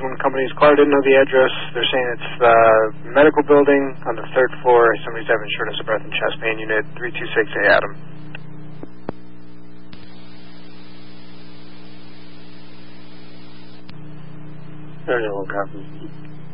management company's caller didn't know the address. They're saying it's the medical building on the 3rd floor. Somebody's having shortness of breath and chest pain. Unit 326A, Adam. Very well, copy.